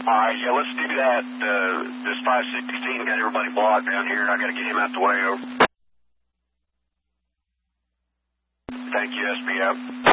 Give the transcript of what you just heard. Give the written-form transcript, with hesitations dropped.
All right, yeah, let's do that. This 516 got everybody blocked down here, and I got to get him out the way. Over. Thank you, SBO.